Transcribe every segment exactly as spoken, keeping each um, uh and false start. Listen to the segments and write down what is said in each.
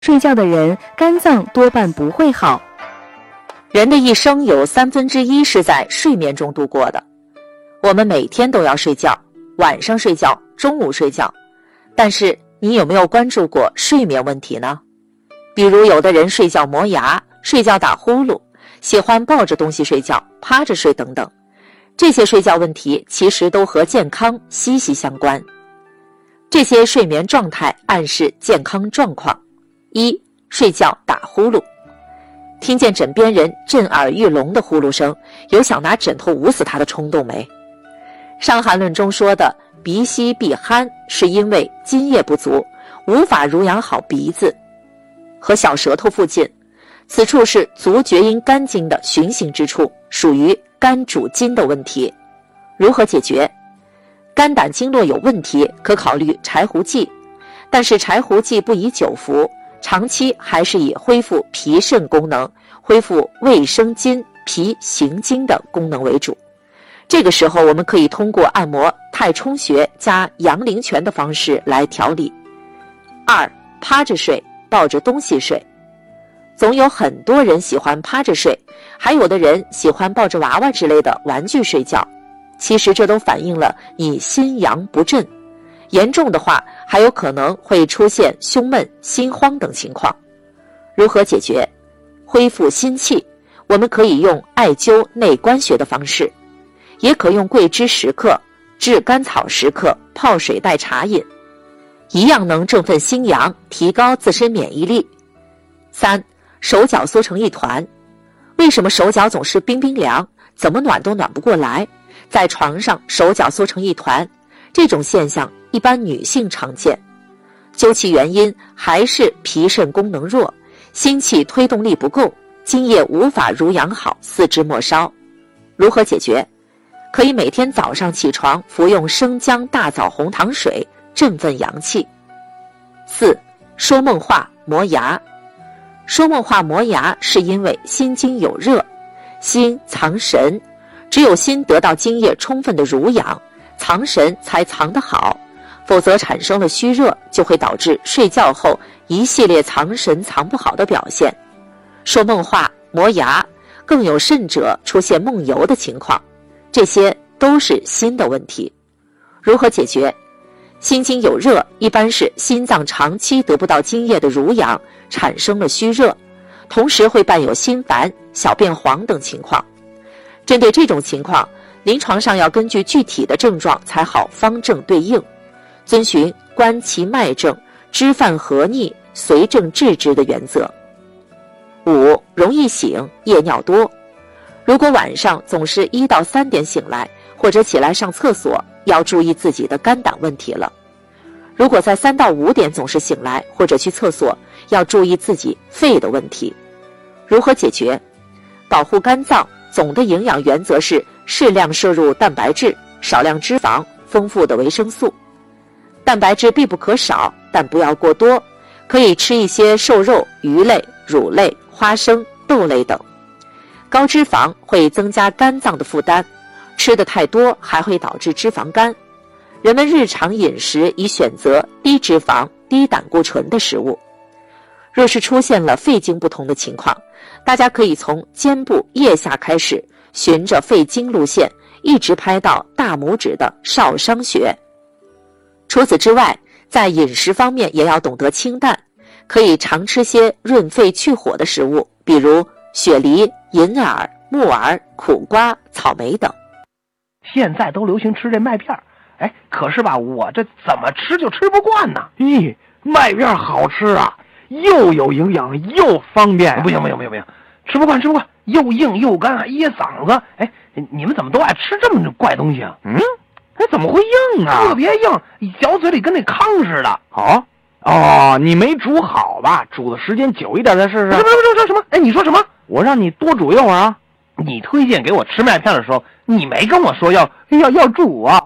睡觉的人肝脏多半不会好。 人的一生有三分之一是在睡眠中度过的。我们每天都要睡觉，晚上睡觉，中午睡觉。但是你有没有关注过睡眠问题呢？比如有的人睡觉磨牙，睡觉打呼噜，喜欢抱着东西睡觉，趴着睡等等。这些睡觉问题其实都和健康息息相关。这些睡眠状态暗示健康状况。一、睡觉打呼噜。听见枕边人震耳欲聋的呼噜声，有想拿枕头捂死他的冲动没？伤寒论中说的鼻息闭鼾，是因为津液不足，无法濡养好鼻子和小舌头附近，此处是足厥阴肝经的循行之处，属于肝主筋的问题。如何解决？肝胆经络有问题，可考虑柴胡剂，但是柴胡剂不宜久服，长期还是以恢复脾肾功能、恢复胃生津、脾行经的功能为主。这个时候我们可以通过按摩太冲穴加阳陵泉的方式来调理。二、趴着睡，抱着东西睡。总有很多人喜欢趴着睡，还有的人喜欢抱着娃娃之类的玩具睡觉。其实这都反映了你心阳不振，严重的话还有可能会出现胸闷、心慌等情况。如何解决？恢复心气，我们可以用艾灸内关穴的方式，也可用桂枝十克、炙甘草十克泡水代茶饮，一样能振奋心阳，提高自身免疫力。三、手脚缩成一团。为什么手脚总是冰冰凉，怎么暖都暖不过来？在床上手脚缩成一团，这种现象一般女性常见。究其原因，还是脾肾功能弱，心气推动力不够，津液无法濡养好，四肢末梢。如何解决？可以每天早上起床服用生姜大枣红糖水，振奋阳气。四、说梦话磨牙。说梦话磨牙是因为心经有热，心藏神，只有心得到津液充分的濡养，藏神才藏得好，否则产生了虚热，就会导致睡觉后一系列藏神藏不好的表现。说梦话磨牙，更有甚者出现梦游的情况，这些都是心的问题。如何解决？心经有热，一般是心脏长期得不到津液的濡养，产生了虚热，同时会伴有心烦、小便黄等情况。针对这种情况，临床上要根据具体的症状才好方正对应，遵循观其脉症、知犯合逆、随症治之的原则。五、容易醒，夜尿多。如果晚上总是一到三点醒来，或者起来上厕所，要注意自己的肝胆问题了。如果在三到五点总是醒来或者去厕所，要注意自己肺的问题。如何解决？保护肝脏，总的营养原则是适量摄入蛋白质，少量脂肪，丰富的维生素。蛋白质必不可少，但不要过多，可以吃一些瘦肉、鱼类、乳类、花生、豆类等。高脂肪会增加肝脏的负担，吃的太多还会导致脂肪肝。人们日常饮食宜选择低脂肪、低胆固醇的食物。若是出现了肺经不通的情况，大家可以从肩部腋下开始，循着肺经路线一直拍到大拇指的少商穴。除此之外，在饮食方面也要懂得清淡，可以常吃些润肺去火的食物，比如雪梨、银耳、木耳、苦瓜、草莓等。 现在都流行吃这麦片，哎，可是吧，我这怎么吃就吃不惯呢？ 咦，麦片好吃啊，又有营养又方便、啊。 不行不行不行不行，吃不惯吃不惯，又硬又干，还噎嗓子。哎，你们怎么都爱吃这么怪东西啊？ 嗯，哎，怎么会硬啊？ 特别硬，嚼嘴里跟那糠似的。 好、哦，哦，你没煮好吧？煮的时间久一点再试试。 什么什么什么什么？哎，你说什么？ 我让你多煮一会儿啊。 你推荐给我吃麦片的时候，你没跟我说要要要煮啊。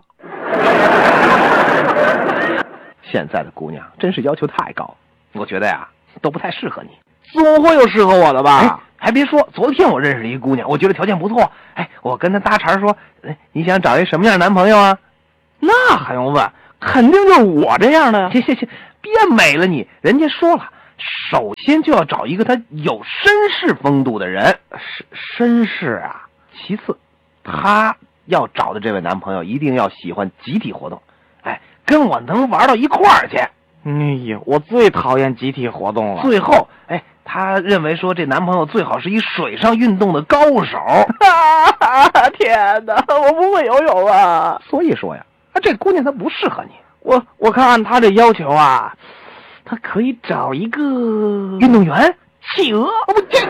现在的姑娘真是要求太高， 我觉得呀，都不太适合你。 总会有适合我的吧？ 哎，还别说，昨天我认识了一个姑娘，我觉得条件不错。哎，我跟她搭茬说，哎，你想找一什么样的男朋友啊？ 那还用问？肯定就是我这样的呀。 行行行，别美了你，人家说了， 首先就要找一个他有绅士风度的人。 绅绅士啊。 其次，他要找的这位男朋友一定要喜欢集体活动，哎，跟我能玩到一块儿去。 哎呀，我最讨厌集体活动了。 最后，哎，他认为说这男朋友最好是一水上运动的高手。 啊，天哪，我不会游泳啊！ 所以说呀，啊，这姑娘她不适合你。 我我看按他这要求啊，他可以找一个运动员， 企鹅。 哦不，这。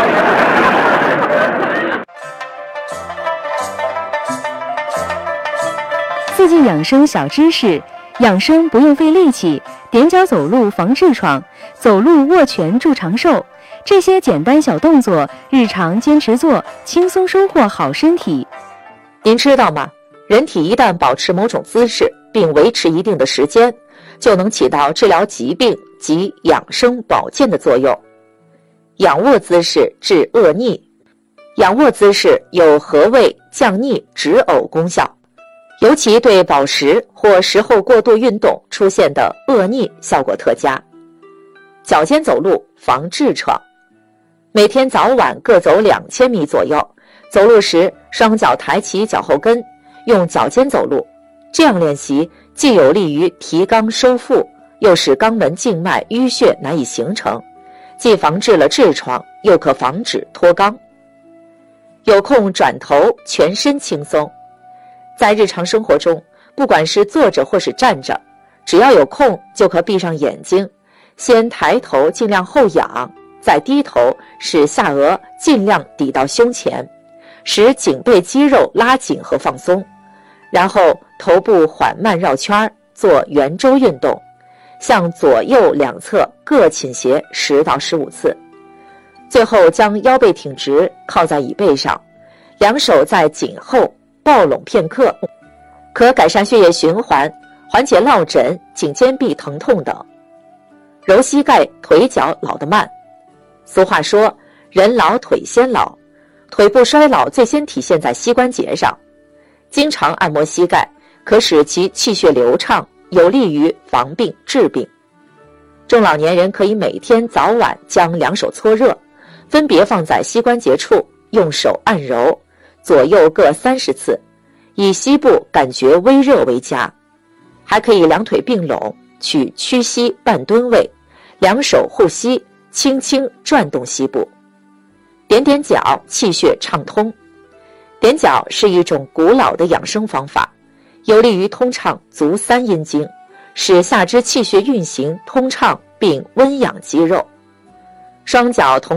四季养生小知识：养生不用费力气，踮脚走路防痔疮，走路握拳助长寿。这些简单小动作，日常坚持做，轻松收获好身体。 您知道吗？人体一旦保持某种姿势，并维持一定的时间，就能起到治疗疾病及养生保健的作用。仰卧姿势治恶逆，仰卧姿势有和胃、降逆、止呕功效。尤其对饱食或食后过度运动出现的恶逆效果特佳。脚尖走路防痔疮，每天早晚各走两千米左右，走路时双脚抬起脚后跟，用脚尖走路，这样练习既有利于提肛收腹，又使肛门静脉淤血难以形成，既防治了痔疮，又可防止脱肛。有空转头，全身轻松。在日常生活中，不管是坐着或是站着，只要有空就可闭上眼睛，先抬头尽量后仰，再低头使下颚尽量抵到胸前，使颈背肌肉拉紧和放松，然后头部缓慢绕圈，做圆周运动，向左右两侧各倾斜十到十五次，最后将腰背挺直，靠在椅背上，两手在颈后抱拢片刻，可改善血液循环，缓解落枕、颈肩臂疼痛等。揉膝盖、腿脚老得慢。俗话说，人老腿先老，腿部衰老最先体现在膝关节上。经常按摩膝盖，可使其气血流畅，有利于防病治病。中老年人可以每天早晚将两手搓热，分别放在膝关节处，用手按揉，左右各三十次，以膝部感觉微热为佳。还可以两腿并拢，取屈膝半蹲位，两手护膝，轻轻转动膝部。点点脚，气血畅通。点脚是一种古老的养生方法，有利于通畅足三阴经，使下肢气血运行通畅并温养肌肉。双脚同